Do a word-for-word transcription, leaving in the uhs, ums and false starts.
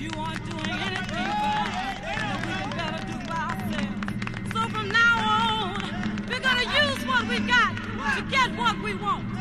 You aren't doing anything better that we can better do by ourselves. So from now on, we're going to use what we got to get what we want.